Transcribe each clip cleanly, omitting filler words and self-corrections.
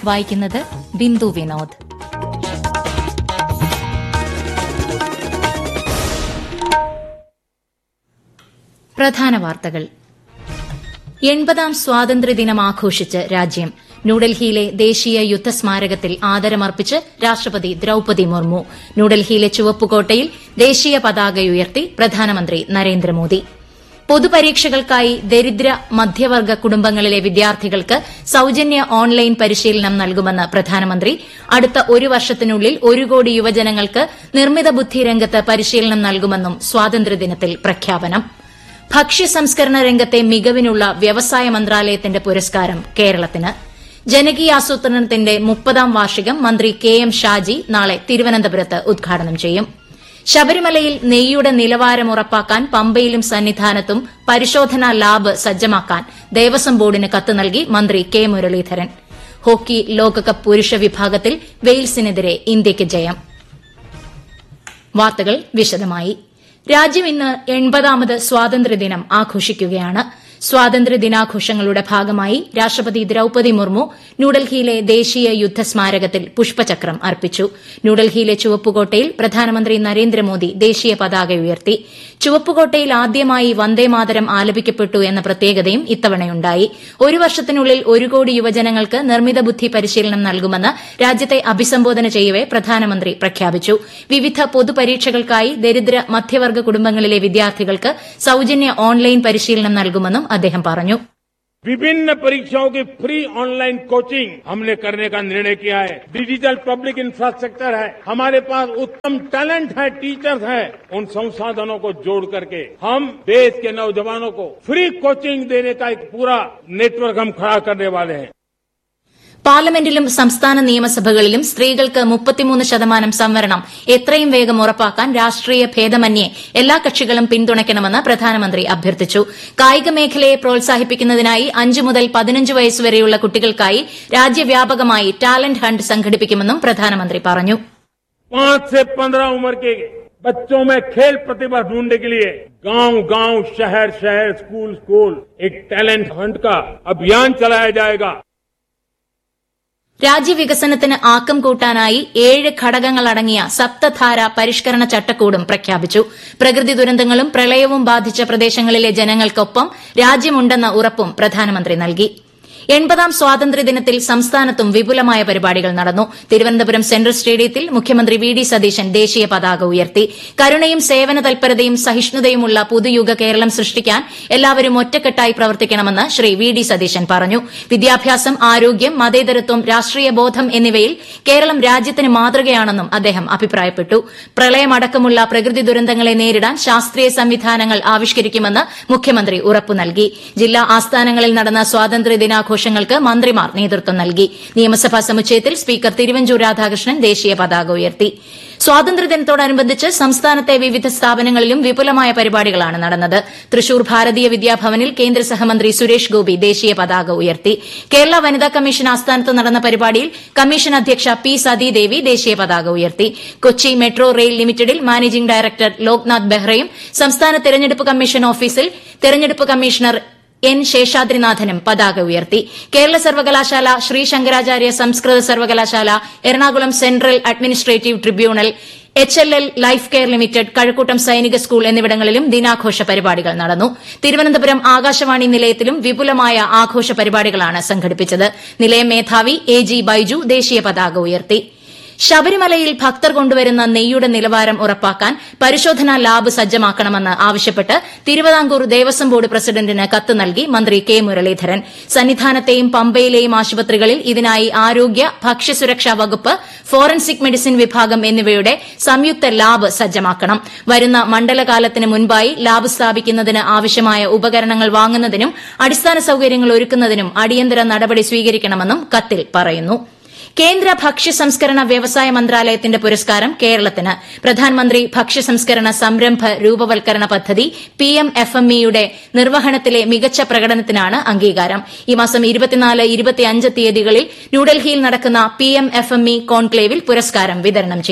വായിക്കുന്നത് ബിന്ദു വിനോദ്. പ്രധാന വാർത്തകൾ. 80ാം സ്വാതന്ത്ര്യദിനം ആഘോഷിച്ച് രാജ്യം. ന്യൂഡൽഹിയിലെ ദേശീയ യുദ്ധസ്മാരകത്തിൽ ആദരമർപ്പിച്ച് രാഷ്ട്രപതി ദ്രൌപദി മുർമു. ന്യൂഡൽഹിയിലെ ചുവപ്പുകോട്ടയിൽ ദേശീയ പതാകയുയർത്തി പ്രധാനമന്ത്രി നരേന്ദ്രമോദി. പൊതുപരീക്ഷകൾക്കായി ദരിദ്ര മധ്യവർഗ കുടുംബങ്ങളിലെ വിദ്യാർത്ഥികൾക്ക് സൌജന്യ ഓൺലൈൻ പരിശീലനം നൽകുമെന്ന് പ്രധാനമന്ത്രി. അടുത്ത ഒരു വർഷത്തിനുള്ളിൽ 1 കോടി യുവജനങ്ങൾക്ക് നിർമ്മിത ബുദ്ധി രംഗത്ത് പരിശീലനം നൽകുമെന്നും സ്വാതന്ത്ര്യദിനത്തിൽ പ്രഖ്യാപനം. ഭക്ഷ്യസംസ്കരണ രംഗത്തെ മികവിനുള്ള വ്യവസായ മന്ത്രാലയത്തിന്റെ പുരസ്കാരം കേരളത്തിന്. ജനകീയാസൂത്രണത്തിന്റെ 30ാം വാർഷികം മന്ത്രി കെ എം ഷാജി നാളെ തിരുവനന്തപുരത്ത് ഉദ്ഘാടനം ചെയ്യും. ശബരിമലയിൽ നെയ്യുടെ നിലവാരം ഉറപ്പാക്കാൻ പമ്പയിലും സന്നിധാനത്തും പരിശോധനാ ലാബ് സജ്ജമാക്കാൻ ദേവസ്വം ബോർഡിന് കത്ത് നൽകി മന്ത്രി കെ മുരളീധരൻ. ഹോക്കി ലോകകപ്പ് പുരുഷ വിഭാഗത്തിൽ വെയിൽസിനെതിരെ ഇന്ത്യയ്ക്ക് ജയം. വാർത്തകൾ വിശദമായി. രാജ്യം ഇന്ന് 80ാമത് സ്വാതന്ത്ര്യദിനം ആഘോഷിക്കുകയാണ്. സ്വാതന്ത്ര്യദിനാഘോഷങ്ങളുടെ ഭാഗമായി രാഷ്ട്രപതി ദ്രൌപദി മുർമു ന്യൂഡൽഹിയിലെ ദേശീയ യുദ്ധസ്മാരകത്തിൽ പുഷ്പചക്രം അർപ്പിച്ചു. ന്യൂഡൽഹിയിലെ ചുവപ്പുകോട്ടയിൽ പ്രധാനമന്ത്രി നരേന്ദ്രമോദി ദേശീയ പതാക ഉയർത്തി. ചുവപ്പുകോട്ടയിൽ ആദ്യമായി വന്ദേമാതരം ആലപിക്കപ്പെട്ടു എന്ന പ്രത്യേകതയും ഇത്തവണയുണ്ടായി. 1 വർഷത്തിനുള്ളിൽ 1 കോടി യുവജനങ്ങൾക്ക് നിർമ്മിത ബുദ്ധി പരിശീലനം നൽകുമെന്ന് രാജ്യത്തെ അഭിസംബോധന ചെയ്യവെ പ്രധാനമന്ത്രി പ്രഖ്യാപിച്ചു. വിവിധ പൊതുപരീക്ഷകൾക്കായി ദരിദ്ര മധ്യവർഗ കുടുംബങ്ങളിലെ വിദ്യാർത്ഥികൾക്ക് സൌജന്യ ഓൺലൈൻ പരിശീലനം നൽകുമെന്നും അദ്ദേഹം പറഞ്ഞു. विभिन्न परीक्षाओं की फ्री ऑनलाइन कोचिंग हमने करने का निर्णय किया है. डिजिटल पब्लिक इंफ्रास्ट्रक्चर है, हमारे पास उत्तम टैलेंट है, टीचर्स है. उन संसाधनों को जोड़ करके हम देश के नौजवानों को फ्री कोचिंग देने का एक पूरा नेटवर्क हम खड़ा करने वाले हैं. പാർലമെന്റിലും സംസ്ഥാന നിയമസഭകളിലും സ്ത്രീകൾക്ക് 33% സംവരണം എത്രയും വേഗം ഉറപ്പാക്കാൻ രാഷ്ട്രീയ ഭേദമന്യേ എല്ലാ കക്ഷികളും പിന്തുണയ്ക്കണമെന്ന് പ്രധാനമന്ത്രി അഭ്യർത്ഥിച്ചു. കായിക മേഖലയെ പ്രോത്സാഹിപ്പിക്കുന്നതിനായി 5 മുതൽ 15 വയസ്സുവരെയുള്ള കുട്ടികൾക്കായി രാജ്യവ്യാപകമായി ടാലന്റ് ഹണ്ട് സംഘടിപ്പിക്കുമെന്നും പ്രധാനമന്ത്രി പറഞ്ഞു. 5 से 15 उम्र के बच्चों में खेल प्रतिभा ढूंढने के लिए गांव-गांव, शहर-शहर, स्कूल-स्कूल एक टैलेंट हंट का अभियान चलाया जाएगा. രാജ്യവികസനത്തിന് ആക്കം കൂട്ടാനായി 7 ഘടകങ്ങളടങ്ങിയ സപ്തധാര പരിഷ്കരണ ചട്ടക്കൂടും പ്രഖ്യാപിച്ചു. പ്രകൃതി ദുരന്തങ്ങളും പ്രളയവും ബാധിച്ച പ്രദേശങ്ങളിലെ ജനങ്ങൾക്കൊപ്പം രാജ്യമുണ്ടെന്ന ഉറപ്പും പ്രധാനമന്ത്രി നൽകി. 80ാം സ്വാതന്ത്ര്യദിനത്തിൽ സംസ്ഥാനത്തും വിപുലമായ പരിപാടികൾ നടന്നു. തിരുവനന്തപുരം സെൻട്രൽ സ്റ്റേഡിയത്തിൽ മുഖ്യമന്ത്രി വി ഡി സതീശൻ ദേശീയ പതാക ഉയർത്തി. കരുണയും സേവന തൽപരതയും സഹിഷ്ണുതയുമുള്ള പുതുയുഗ കേരളം സൃഷ്ടിക്കാൻ എല്ലാവരും ഒറ്റക്കെട്ടായി പ്രവർത്തിക്കണമെന്ന് ശ്രീ വി ഡി സതീശൻ പറഞ്ഞു. വിദ്യാഭ്യാസം, ആരോഗ്യം, മതേതരത്വം, രാഷ്ട്രീയ ബോധം എന്നിവയിൽ കേരളം രാജ്യത്തിന് മാതൃകയാണെന്നും അദ്ദേഹം അഭിപ്രായപ്പെട്ടു. പ്രളയമടക്കമുള്ള പ്രകൃതി ദുരന്തങ്ങളെ നേരിടാൻ ശാസ്ത്രീയ സംവിധാനങ്ങൾ ആവിഷ്കരിക്കുമെന്ന് മുഖ്യമന്ത്രി ഉറപ്പു നൽകി. ജില്ലാ ആസ്ഥാനങ്ങളിൽ നടന്ന സ്വാതന്ത്ര്യദിനാഘോഷം ങ്ങൾക്ക് മന്ത്രിമാർ നേതൃത്വം നൽകി. നിയമസഭാ സമുച്ചയത്തിൽ സ്പീക്കർ തിരുവഞ്ചൂർ രാധാകൃഷ്ണൻ ദേശീയ പതാക ഉയർത്തി. സ്വാതന്ത്ര്യദിനത്തോടനുബന്ധിച്ച് സംസ്ഥാനത്തെ വിവിധ സ്ഥാപനങ്ങളിലും വിപുലമായ പരിപാടികളാണ് നടന്നത്. തൃശൂർ ഭാരതീയ വിദ്യാഭവനിൽ കേന്ദ്ര സഹമന്ത്രി സുരേഷ് ഗോപി ദേശീയ പതാക ഉയർത്തി. കേരള വനിതാ കമ്മീഷൻ ആസ്ഥാനത്ത് നടന്ന പരിപാടിയിൽ കമ്മീഷൻ അധ്യക്ഷ പി സതീദേവി ദേശീയ പതാക ഉയർത്തി. കൊച്ചി മെട്രോ റെയിൽ ലിമിറ്റഡിൽ മാനേജിംഗ് ഡയറക്ടർ ലോക്നാഥ് ബെഹ്റയും സംസ്ഥാന തെരഞ്ഞെടുപ്പ് കമ്മീഷൻ ഓഫീസിൽ തെരഞ്ഞെടുപ്പ് കമ്മീഷണർ എൻ ശേഷാദ്രിനാഥനും പതാക ഉയർത്തി. കേരള സർവകലാശാല, ശ്രീ ശങ്കരാചാര്യ സംസ്കൃത സർവകലാശാല, Ernakulam central administrative tribunal, HLL life care limited, Kazhakkoottam സൈനിക സ്കൂൾ എന്നിവിടങ്ങളിലും ദിനാഘോഷ പരിപാടികൾ നടന്നു. തിരുവനന്തപുരം ആകാശവാണി നിലയത്തിലും വിപുലമായ ആഘോഷ പരിപാടികളാണ് സംഘടിപ്പിച്ചത്. നിലയം മേധാവി AG ബൈജു ദേശീയ പതാക ഉയർത്തി. ശബരിമലയിൽ ഭക്തർ കൊണ്ടുവരുന്ന നെയ്യുടെ നിലവാരം ഉറപ്പാക്കാൻ പരിശോധനാ ലാബ് സജ്ജമാക്കണമെന്ന് ആവശ്യപ്പെട്ട് തിരുവിതാംകൂർ ദേവസ്വം ബോർഡ് പ്രസിഡന്റിന് കത്ത് നൽകി മന്ത്രി കെ മുരളീധരൻ. സന്നിധാനത്തെയും പമ്പയിലെയും ആശുപത്രികളിൽ ഇതിനായി ആരോഗ്യ, ഭക്ഷ്യസുരക്ഷാ വകുപ്പ്, ഫോറൻസിക് മെഡിസിൻ വിഭാഗം എന്നിവയുടെ സംയുക്ത ലാബ് സജ്ജമാക്കണം. വരുന്ന മണ്ഡലകാലത്തിന് മുൻപായി ലാബ് സ്ഥാപിക്കുന്നതിന് ആവശ്യമായ ഉപകരണങ്ങൾ വാങ്ങുന്നതിനും അടിസ്ഥാന സൌകര്യങ്ങൾ ഒരുക്കുന്നതിനും അടിയന്തര നടപടി സ്വീകരിക്കണമെന്നും കത്തിൽ പറയുന്നു. കേന്ദ്ര ഭക്ഷ്യസംസ്കരണ വ്യവസായ മന്ത്രാലയത്തിന്റെ പുരസ്കാരം കേരളത്തിന്. പ്രധാനമന്ത്രി ഭക്ഷ്യസംസ്കരണ സംരംഭ രൂപവൽക്കരണ പദ്ധതി PMFME-യുടെ നിർവഹണത്തിലെ മികച്ച പ്രകടനത്തിനാണ് അംഗീകാരം. ഈ മാസം 24, 25 തീയതികളിൽ ന്യൂഡൽഹിയിൽ നടക്കുന്ന PMFME കോൺക്ലേവിൽ പുരസ്കാരം വിതരണം ചെയ്യും.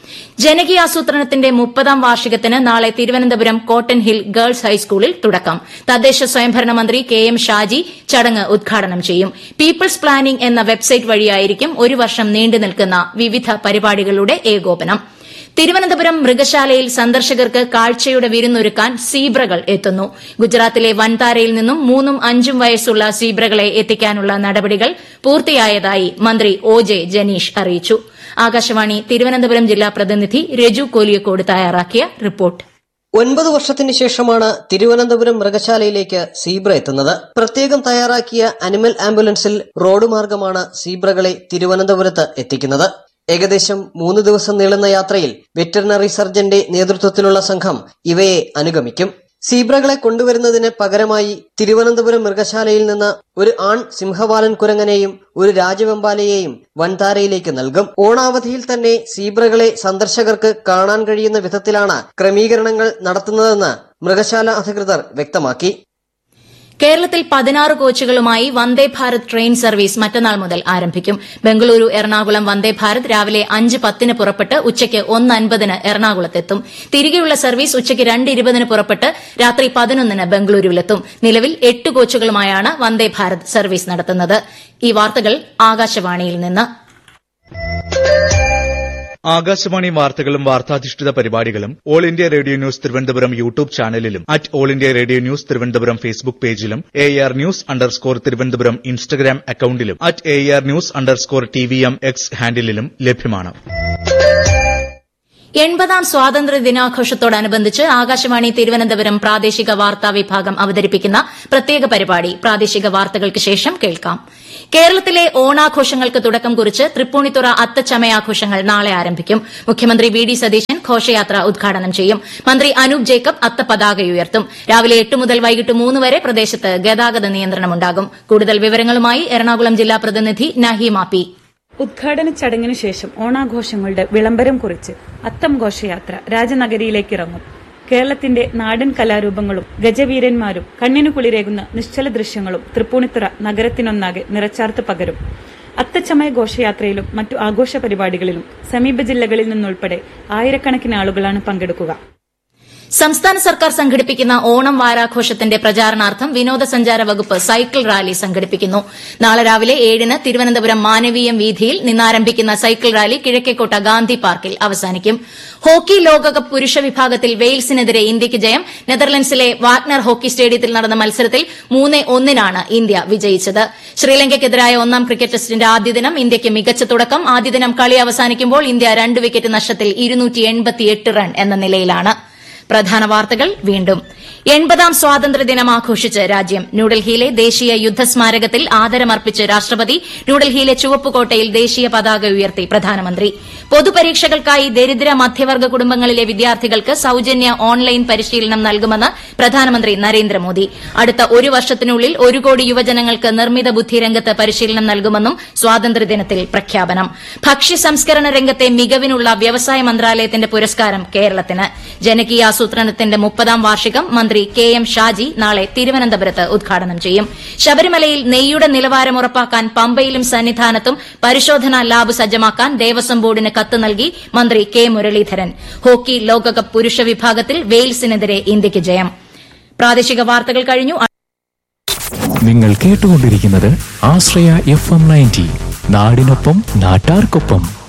ജനകീയാസൂത്രണത്തിന്റെ 30ാം വാർഷികത്തിന് നാളെ തിരുവനന്തപുരം കോട്ടൺ ഹിൽ ഗേൾസ് ഹൈസ്കൂളിൽ തുടക്കം. തദ്ദേശ സ്വയംഭരണ മന്ത്രി KM ഷാജി ചടങ്ങ് ഉദ്ഘാടനം ചെയ്യും. പീപ്പിൾസ് പ്ലാനിംഗ് എന്ന വെബ്സൈറ്റ് വഴിയായിരിക്കും ഒരു വർഷം നീണ്ടുനിൽക്കുന്ന വിവിധ പരിപാടികളുടെ ഏകോപനം. തിരുവനന്തപുരം മൃഗശാലയിൽ സന്ദർശകർക്ക് കാഴ്ചയുടെ വിരുന്നൊരുക്കാൻ സീബ്രകൾ എത്തുന്നു. ഗുജറാത്തിലെ വൻതാരയിൽ നിന്നും 3ഉം 5ഉം വയസ്സുള്ള സീബ്രകളെ എത്തിക്കാനുള്ള നടപടികൾ പൂർത്തിയായതായി മന്ത്രി OJ ജനീഷ് അറിയിച്ചു. ആകാശവാണി തിരുവനന്തപുരം ജില്ലാ പ്രതിനിധി രജു കോലിയക്കോട് തയ്യാറാക്കിയ റിപ്പോർട്ട്. 9 വർഷത്തിന് ശേഷമാണ് തിരുവനന്തപുരം മൃഗശാലയിലേക്ക് സീബ്ര എത്തുന്നത്. പ്രത്യേകം തയ്യാറാക്കിയ അനിമൽ ആംബുലൻസിൽ റോഡ് മാർഗമാണ് സീബ്രകളെ തിരുവനന്തപുരത്ത് എത്തിക്കുന്നത്. ഏകദേശം 3 ദിവസം നീളുന്ന യാത്രയിൽ വെറ്ററിനറി സർജന്റെ നേതൃത്വത്തിലുള്ള സംഘം ഇവയെ അനുഗമിക്കും. സീബ്രകളെ കൊണ്ടുവരുന്നതിന് പകരമായി തിരുവനന്തപുരം മൃഗശാലയിൽ നിന്ന് ഒരു ആൺ സിംഹവാലൻ കുരങ്ങനെയും ഒരു രാജവെമ്പാലയെയും വൻതാരയിലേക്ക് നൽകും. ഓണാവധിയിൽ തന്നെ സീബ്രകളെ സന്ദർശകർക്ക് കാണാൻ കഴിയുന്ന വിധത്തിലാണ് ക്രമീകരണങ്ങൾ നടത്തുന്നതെന്ന് മൃഗശാല അധികൃതർ വ്യക്തമാക്കി. കേരളത്തിൽ 16 കോച്ചുകളുമായി വന്ദേ ഭാരത് ട്രെയിൻ സർവീസ് മറ്റന്നാൾ മുതൽ ആരംഭിക്കും. ബംഗളൂരു എറണാകുളം വന്ദേ ഭാരത് രാവിലെ 5:10 പുറപ്പെട്ട് ഉച്ചയ്ക്ക് 1:50 എറണാകുളത്തെത്തും. തിരികെയുള്ള സർവീസ് ഉച്ചയ്ക്ക് 2:20 പുറപ്പെട്ട് രാത്രി 11 ബംഗളൂരുവിലെത്തും. നിലവിൽ 8 കോച്ചുകളുമായാണ് വന്ദേ ഭാരത് സർവീസ് നടത്തുന്നത്. ഈ വാർത്തകൾ ആകാശവാണിയിൽ നിന്ന്. ആകാശവാണി വാർത്തകളും വാർത്താധിഷ്ഠിത പരിപാടികളും all India radio news Thiruvananthapuram YouTube ചാനലിലും all India radio news Thiruvananthapuram Facebook പേജിലും AR News_ തിരുവനന്തപുരം ഇൻസ്റ്റഗ്രാം അക്കൌണ്ടിലും AR News_TVM X ഹാൻഡിലും ലഭ്യമാണ്. 80ാം സ്വാതന്ത്ര്യ ദിനാഘോഷത്തോടനുബന്ധിച്ച് ആകാശവാണി തിരുവനന്തപുരം പ്രാദേശിക വാർത്താ വിഭാഗം അവതരിപ്പിക്കുന്ന പ്രത്യേക പരിപാടി പ്രാദേശിക വാർത്തകൾക്ക് ശേഷം കേൾക്കാം. കേരളത്തിലെ ഓണാഘോഷങ്ങൾക്ക് തുടക്കം കുറിച്ച് തൃപ്പൂണിത്തുറ അത്തച്ചമയാഘോഷങ്ങൾ നാളെ ആരംഭിക്കും. മുഖ്യമന്ത്രി VD സതീശൻ ഘോഷയാത്ര ഉദ്ഘാടനം ചെയ്യും. മന്ത്രി അനൂപ് ജേക്കബ് അത്തപതാകയുയർത്തും. രാവിലെ 8 മുതൽ വൈകിട്ട് 3 വരെ പ്രദേശത്ത് ഗതാഗത നിയന്ത്രണമുണ്ടാകും. കൂടുതൽ വിവരങ്ങളുമായി എറണാകുളം ജില്ലാ പ്രതിനിധി നഹീമ P. ഉദ്ഘാടന ചടങ്ങിനു ശേഷം ഓണാഘോഷങ്ങളുടെ വിളംബരം കുറിച്ച് അത്തം ഘോഷയാത്ര രാജനഗരിയിലേക്ക് ഇറങ്ങും. കേരളത്തിന്റെ നാടൻ കലാരൂപങ്ങളും ഗജവീരന്മാരും കണ്ണിനു കുളിരേകുന്ന നിശ്ചല ദൃശ്യങ്ങളും തൃപ്പൂണിത്തുറ നഗരത്തിനൊന്നാകെ നിറച്ചാർത്ത് പകരും. അത്തച്ചമയ ഘോഷയാത്രയിലും മറ്റു ആഘോഷ പരിപാടികളിലും സമീപ ജില്ലകളിൽ നിന്നുൾപ്പെടെ ആയിരക്കണക്കിന് ആളുകളാണ് പങ്കെടുക്കുക. സംസ്ഥാന സർക്കാർ സംഘടിപ്പിക്കുന്ന ഓണം വാരാഘോഷത്തിന്റെ പ്രചാരണാർത്ഥം വിനോദസഞ്ചാര വകുപ്പ് സൈക്കിൾ റാലി സംഘടിപ്പിക്കുന്നു. നാളെ രാവിലെ 7 തിരുവനന്തപുരം മാനവീയം വീഥിയിൽ നിന്നാരംഭിക്കുന്ന സൈക്കിൾ റാലി കിഴക്കേക്കോട്ട ഗാന്ധി പാർക്കിൽ അവസാനിക്കും. ഹോക്കി ലോകകപ്പ് പുരുഷ വിഭാഗത്തിൽ വെയിൽസിനെതിരെ ഇന്ത്യയ്ക്ക് ജയം. നെതർലൻഡ്സിലെ വാഗ്നർ ഹോക്കി സ്റ്റേഡിയത്തിൽ നടന്ന മത്സരത്തിൽ 3-1 ഇന്ത്യ വിജയിച്ചത്. ശ്രീലങ്കയ്ക്കെതിരായ 1ാം ക്രിക്കറ്റ് ടെസ്റ്റിന്റെ ആദ്യ ദിനം ഇന്ത്യയ്ക്ക് മികച്ച തുടക്കം. ആദ്യ ദിനം കളി അവസാനിക്കുമ്പോൾ ഇന്ത്യ 2 വിക്കറ്റ് നഷ്ടത്തിൽ 288 റൺ എന്ന നിലയിലാണ്. പ്രധാന വാർത്തകൾ വീണ്ടും. 80ാം സ്വാതന്ത്ര്യദിനം ആഘോഷിച്ച് രാജ്യം. ന്യൂഡൽഹിയിലെ ദേശീയ യുദ്ധസ്മാരകത്തിൽ ആദരമർപ്പിച്ച് രാഷ്ട്രപതി. ന്യൂഡൽഹിയിലെ ചുവപ്പുകോട്ടയിൽ ദേശീയ പതാക ഉയർത്തി പ്രധാനമന്ത്രി. പൊതുപരീക്ഷകൾക്കായി ദരിദ്ര മധ്യവർഗ്ഗ കുടുംബങ്ങളിലെ വിദ്യാർത്ഥികൾക്ക് സൌജന്യ ഓൺലൈൻ പരിശീലനം നൽകുമെന്ന് പ്രധാനമന്ത്രി നരേന്ദ്രമോദി. അടുത്ത 1 വർഷത്തിനുള്ളിൽ 1 കോടി യുവജനങ്ങൾക്ക് നിർമ്മിത ബുദ്ധി രംഗത്ത് പരിശീലനം നൽകുമെന്നും സ്വാതന്ത്ര്യദിനത്തിൽ പ്രഖ്യാപനം. ഭക്ഷ്യ സംസ്കരണ രംഗത്തെ മികവിനുള്ള വ്യവസായ മന്ത്രാലയത്തിന്റെ പുരസ്കാരം കേരളത്തിന്. ജനകീയാസൂത്രണത്തിന്റെ 30ാം വാർഷികം മന്ത്രി KM ഷാജി നാളെ തിരുവനന്തപുരത്ത് ഉദ്ഘാടനം ചെയ്യും. ശബരിമലയിൽ നെയ്യുടെ നിലവാരം ഉറപ്പാക്കാൻ പമ്പയിലും സന്നിധാനത്തും പരിശോധനാ ലാബ് സജ്ജമാക്കാൻ ദേവസ്വം ബോർഡിന് കത്ത് നൽകി മന്ത്രി K മുരളീധരൻ. ഹോക്കി ലോകകപ്പ് പുരുഷ വിഭാഗത്തിൽ വെയിൽസിനെതിരെ ഇന്ത്യയ്ക്ക് ജയം. പ്രാദേശിക വാർത്തകൾ കഴിഞ്ഞു. നിങ്ങൾ കേട്ടുകൊണ്ടിരിക്കുന്നത് ആശ്രയ FM 90 നാടിനൊപ്പം നാട്ടാർക്കൊപ്പം.